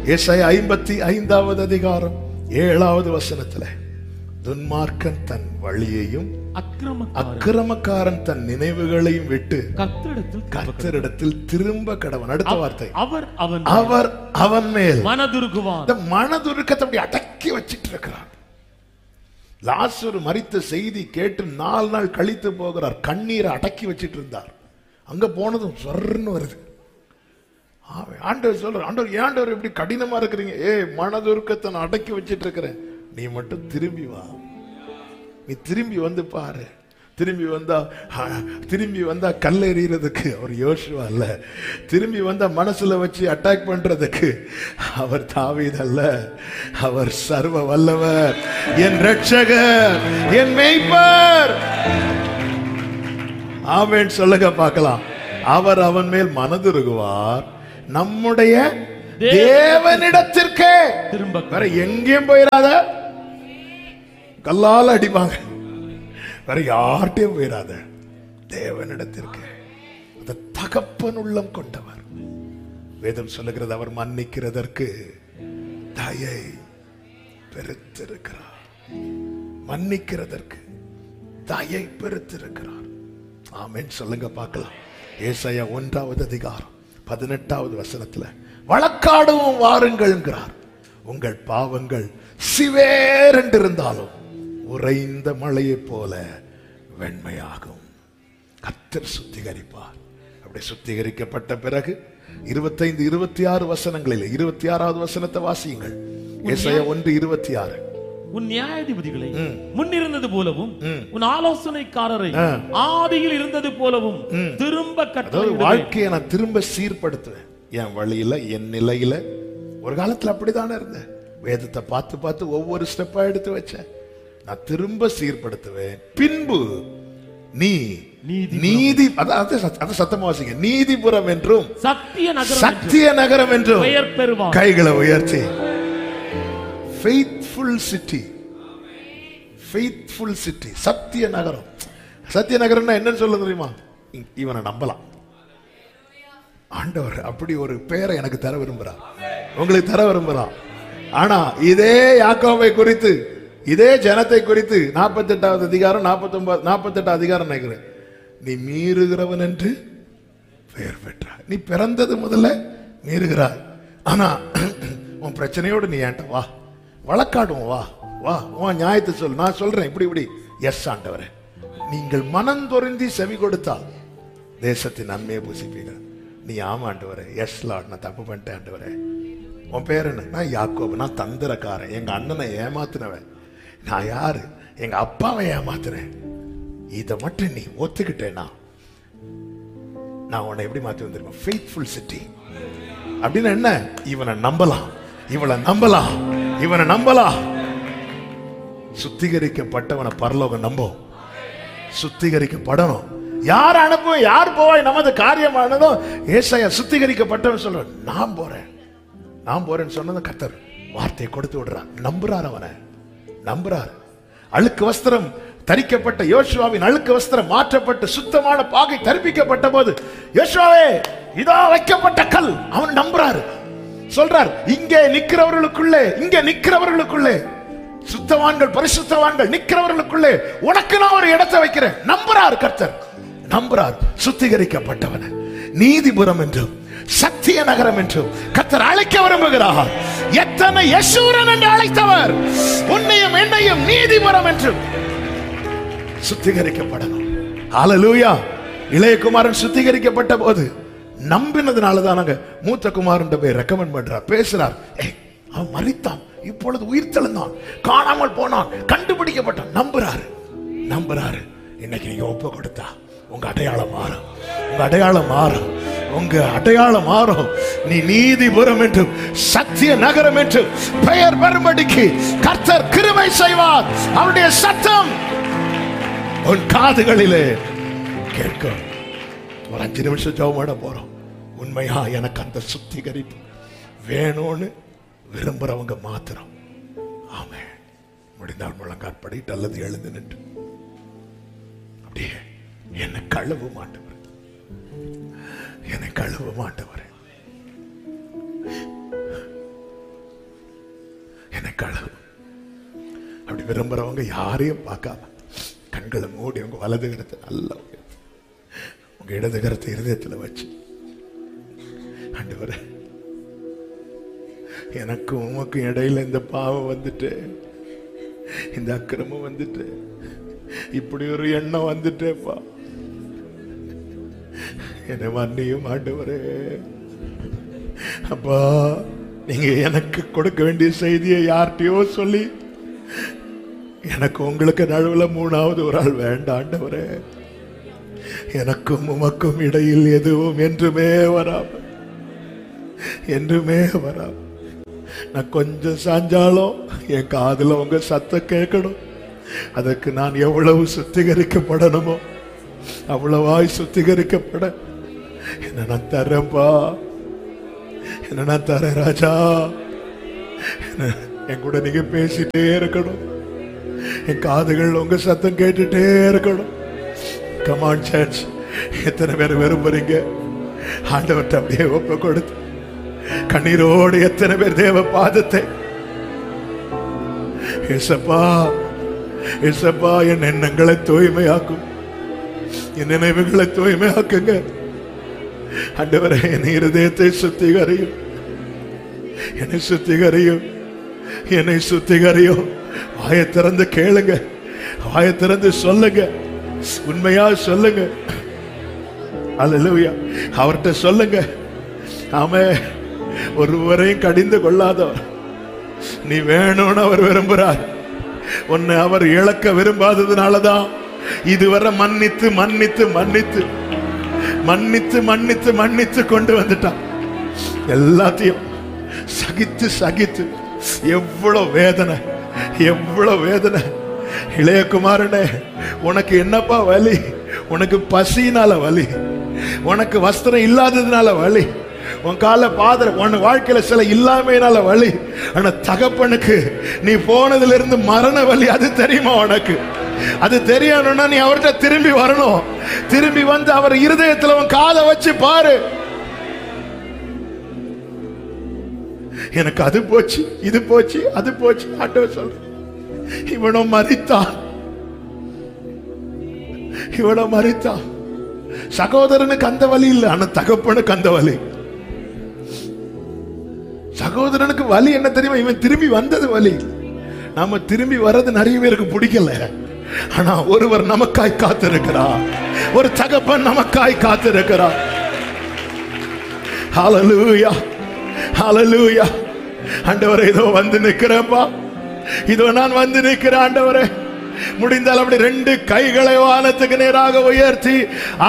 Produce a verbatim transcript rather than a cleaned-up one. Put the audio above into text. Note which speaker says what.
Speaker 1: ஏசாயா ஐம்பத்தி ஐந்தாவது அதிகாரம் ஏழாவது வசனத்துல, துன்மார்க்கன் தன் வழியையும் அக்கிரமக்காரன் தன் நினைவுகளையும் விட்டு கர்த்தரிடத்தில் திரும்ப கடவன். அடுத்த வார்த்தை, அவர் அவர் அவன் மேல் மனதுருகுவான். இந்த மனதுருக்கத்தை அப்படி அடக்கி வச்சிட்டு இருக்கிறார். லாசரு மரித்த செய்தி கேட்டு நாலு நாள் கழித்து போகிறார். கண்ணீரை அடக்கி வச்சிட்டு இருந்தார். அங்க போனதும் சொர்ன்னு வருது. ஆண்டவர் சொல்ற, ஆண்டவர் ஏன் ஆண்டவர் இப்படி கடினமா இருக்கிறீங்க? ஏ, மனதுருக்கத்தை நான் அடக்கி வச்சிட்டு இருக்கிறேன், நீ மட்டும் திரும்பி வா. நீ திரும்பி வந்து பாரு. திரும்பி வந்தா திரும்பி வந்தா கல்லெறியறதுக்கு அவர் யோசுவா அல்ல. திரும்பி வந்தா மனசுல வச்சு அட்டாக் பண்றதுக்கு அவர் தாவீது அல்ல. அவர் சர்வ வல்லவர், என் ரட்சகர், என் மேய்ப்பர். ஆமென் சொல்லுங்க பார்க்கலாம். அவர் அவன் மேல் மனதுருகுவார், நம்முடைய தேவனிடத்திற்கே திரும்ப. வேற எங்கேயும் போயிடாத. கல்லால அடிப்பாங்க, வேற யார்கிட்டயும் போயிடாத. தேவனிடத்திற்கு. அந்த தகப்பன் உள்ளம் கொண்டவர். வேதம் சொல்லுகிறது, அவர் மன்னிக்கிறதற்கு தயை பெருத்திருக்கிறார். மன்னிக்கிறதற்கு தயை பெருத்திருக்கிறார். ஆமென் சொல்லுங்க பார்க்கலாம். ஏசாயா ஒன்றாவது அதிகாரம் பதினெட்டாவது வசனத்துல, வழக்காடவும் வாருங்கள் என்கிறார். உங்கள் பாவங்கள் சிவேர் என்றிருந்தாலும் உறைந்த மழையை போல வெண்மையாகும். கர்த்தர் சுத்திகரிப்பார். அப்படி சுத்திகரிக்கப்பட்ட பிறகு இருபத்தைந்து இருபத்தி ஆறு வசனங்களில் இருபத்தி ஆறாவது வசனத்தை வாசியுங்கள். ஏசாயா ஒன்று இருபத்தி ஆறு.
Speaker 2: உன் நியாயாதிபதிகளை முன்னிருந்தது போலவும் உன் ஆலோசனைக்காரரை ஆதியில் இருந்தது போலவும் திரும்ப கட்ட.
Speaker 1: வாழ்க்கையை நான் திரும்ப சீர்படுத்துவேன். என் வழியில, என் நிலையில. ஒரு காலத்துல அப்படித்தானே இருந்தேன். வேதத்தை பார்த்து பார்த்து ஒவ்வொரு ஸ்டெப்பா எடுத்து வச்சேன். நான் திரும்ப சீர்படுத்துவேன். பின்பு நீ நீதி, அதாவது சத்தமா வாசிங்க, நீதிபுரம் என்றும் சத்திய நகரம் என்றும் பெயர் பெறுவார். கைகளை உயர்த்தி, ஃபெய்த்ஃபுல் சிட்டி, ஃபெய்த்ஃபுல் சிட்டி, சத்திய நகரம். சத்திய நகரம்னா என்னன்னு சொல்ல தெரியுமா? இவனை நம்பலாம். ஆண்டவர் அப்படி ஒரு பெயரை எனக்கு தர விரும்புறார், உங்களுக்கு தர விரும்புறார். ஆனா இதே யாக்கோபை குறித்து, இதே ஜனத்தை குறித்து நாற்பத்தி எட்டாவது அதிகாரம் நாற்பத்தி ஒன்பது நாற்பத்தி எட்டாம் அதிகாரம் நினைக்கிறேன், நீ மீறுகிறவன் என்று பெயர் பெற்றாய். நீ பிறந்தது முதல்ல மீறுகிறாய். ஆனா உன் பிரச்சனையோடு நீ ஏன்ட்ட வா, வழக்காடுவோம், வா வா, உன் நியாயத்தை சொல், நான் சொல்றேன் இப்படி இப்படி. எஸ் ஆண்டவரே, நீங்கள் மனந்தொருந்தி செவி கொடுத்தால் தேசத்தின் நன்மையை புசிப்பீர்கள். நீ ஆமா ஆண்டவரே, எஸ் லார்ட், நான் தப்பு பண்ணிட்டேன் ஆண்டவரே. உன் பேர் என்ன? நான் யாக்கோபு, நான் தந்திரக்காரன், எங்க அண்ணனை ஏமாத்தினவன். நான் யாரு? எங்க அப்பாவை ஏமாத்தினேன். இதை மட்டும் நீ ஒத்துக்கிட்டேன்னா நான் உன்னை எப்படி மாத்தி வந்திருக்கேன்? ஃபெய்த்ஃபுல் சிட்டி அப்படின்னு என்ன? இவனை நம்பலாம், இவளை நம்பலாம், இவனை நம்பலாம். சுத்திகரிக்கப்பட்டவனை பரலோகம் நம்பும். சுத்திகரிக்கப்படணும். யார் அனுப்பும், யார் போவாய், நமது காரியமானதும். ஏசாயா சுத்திகரிக்கப்பட்டவன் சொல்ற, நான் போறேன், நான் போறேன்னு சொன்னது கர்த்தர் வார்த்தையை கொடுத்து விடுறார். நம்புறார், அவனை நம்புறார். அழுக்கு வஸ்திரம் தரிக்கப்பட்ட யோசுவாவின் அழுக்கு வஸ்திரம் மாற்றப்பட்டு சுத்தமான பாகை தரிப்பிக்கப்பட்ட போது, யோசுவாவே இதோ வைக்கப்பட்ட கல், அவன் நம்புறாரு. சொல்றார், இங்கே நிக்கிறவர்களுக்குள்ளே, இங்கே நிக்கிறவர்களுக்குள்ளே, சுத்தவான்கள் பரிசுத்தவான்கள் நிக்கிறவர்களுக்குள்ளே உனக்கு நான் ஒரு இடத்தை வைக்கிறேன். நம்புறார் கர்த்தர், நம்புறார். சுத்திகரிக்கப்பட்டவன நீதிபுரம் என்றும் சத்திய நகரம் என்றும் கர்த்தர் அழைக்க விரும்புகிறார். எத்தனை யசூரன் என்று அழைத்தவர் உன்னையும் என்னையும் நீதிபுரம் என்றும் சுத்திகரிக்கப்படணும். ஹல்லேலூயா. இளைய குமாரன் சுத்திகரிக்கப்பட்ட போது நம்பினதுனாலதான் நாங்க மூத்த குமாரன் போய் ரெக்கமெண்ட் பண்றார், பேசுறார். அவன் மரித்தான், இப்பொழுது உயிர் தெழுந்தான், காணாமல் போனான், கண்டுபிடிக்கப்பட்டான். நம்புறாரு, நம்புறாரு. இன்னைக்கு நீங்க ஒப்பு கொடுத்தா உங்க அடையாளம் மாறும், உங்க அடையாளம் மாறும், உங்க அடையாளம் மாறும். நீ நீதிபுரம் என்றும் சத்திய நகரம் என்றும் பெயர் பெறும்படிக்கு கர்த்தர் கிருபை செய்வார். அவருடைய சத்தம் உன் காதுகளிலே கேட்கும். ஒரு அஞ்சு நிமிஷம் ஜெபம் போறோம். உண்மையா எனக்கு அந்த சுத்திகரிப்பு வேணும்னு விரும்புறவங்க மாத்திரம் ஆமென். முடிந்தால் முழங்காற்படிட்டு அல்லது எழுந்து நின்று அப்படியே என்னை கழுவ மாட்டவர், என்னை கழுவ மாட்டவர். என்னை கழுவு. அப்படி விரும்புறவங்க யாரையும் பார்க்காம கண்களை மூடி உங்க வலது கரத்தை நல்லா உங்க இடது கரத்தை இருதயத்துல வச்சு, ஆண்டவரே எனக்கும் உமக்கும் இடையில இந்த பாவம் வந்துட்டு, இந்த அக்கிரமம் வந்துட்டு, இப்படி ஒரு எண்ணம் வந்துட்டேப்பா, என்னை மன்னியும் ஆண்டவரே. அப்பா, நீங்க எனக்கு கொடுக்க வேண்டிய செய்தியை யார்கிட்டயோ சொல்லி எனக்கு உங்களுக்கு நடுவில் மூணாவது ஒரு ஆள் வேண்டாம் ஆண்டவரே. எனக்கும் உமக்கும் இடையில் எதுவும் என்றுமே வராம என்றுமே வராம நான் கொஞ்சம் சாஞ்சாலும் என் காதுல உங்க சத்தம் கேட்கணும். அதற்கு நான் எவ்வளவு சுத்திகரிக்கப்படணுமோ அவ்வளவாய் சுத்திகரிக்கப்பட என்ன நான் தரேன்பா, என்ன நான் தரேன் ராஜா. என் கூட நீங்க பேசிட்டே இருக்கணும், என் காதுகள் உங்க சத்தம் கேட்டுட்டே இருக்கணும். கமான் சர்ச், எத்தனை பேர் விரும்புறீங்க ஆண்டவர்கிட்ட அப்படியே ஒப்ப கொடுத்து கண்ணீரோடு எத்தனை பேர் தேவ பாதத்தை, ஏசப்பா ஏசப்பா என் எண்ணங்களை தூய்மையாக்கும், என் நினைவுகளை தூய்மையாக்குங்க ஆண்டவரே. என் இருதயத்தை சுத்திகரியும், என்னை சுத்திகரியும், என்னை சுத்திகரியும். வாயை திறந்து கேளுங்க, வாயை திறந்து சொல்லுங்க, உண்மையா சொல்லுங்க. அல்லேலூயா. அவர்கிட்ட சொல்லுங்க. ஆமே, ஒருவரையும் கடிந்து கொள்ளாதவர், நீ வேணும்னு அவர் விரும்புறார். உன்னை அவர் இழக்க விரும்பாததுனாலதான் இதுவரை மன்னித்து மன்னித்து மன்னித்து மன்னித்து மன்னித்து மன்னித்து கொண்டு வந்துட்டான். எல்லாத்தையும் சகித்து சகித்து எவ்வளவு வேதனை, எவ்வளவு வேதனை. இளையகுமாரனே, உனக்கு என்னப்பா வலி? உனக்கு பசினால வலி, உனக்கு வஸ்திரம் இல்லாததுனால வலி, உன் கால பாதர உன் வாழ்க்கையில சில இல்லாமையினால வலி. ஆனா தகப்பனுக்கு நீ போனதுல இருந்து மரண வலி, அது தெரியுமா உனக்கு? அது தெரியணும்னா நீ அவர்கிட்ட திரும்பி வரணும். திரும்பி வந்து அவர் இருதயத்துல உன் காதை வச்சு பாரு. எனக்கு அது போச்சு, இது போச்சு, அது போச்சு. ஆண்டவர் சொல்ற, இவனும் மரித்தான், இவனும் மரித்தான். சகோதரனுக்கு அந்த வலி இல்லை, ஆனா தகப்பனுக்கு அந்த வலி. சகோதரனுக்கு வலி என்ன தெரியுமா? இவன் திரும்பி வந்தது வலி. நாம திரும்பி வர்றது நிறைய பேருக்கு பிடிக்கல. ஆனா ஒருவர் நமக்காய் காத்திருக்கிறார், ஒரு தகப்பன் நமக்காய் காத்திருக்கிறார். ஹல்லேலூயா, ஹல்லேலூயா. ஆண்டவரே, இதோ வந்து நிக்கிறேன்ப்பா, இதோ நான் வந்து நிக்கிறேன் ஆண்டவரே. முடிந்தால் அப்படி ரெண்டு கைகளை வானத்துக்கு நேராக உயர்த்தி